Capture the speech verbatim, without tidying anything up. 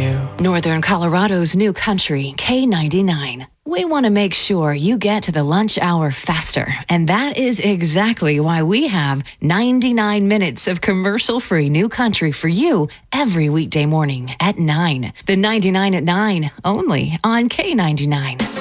you. Northern Colorado's new country, K ninety-nine. We want to make sure you get to the lunch hour faster, and that is exactly why we have ninety-nine minutes of commercial-free new country for you every weekday morning at nine. The ninety-nine at nine, only on K ninety-nine.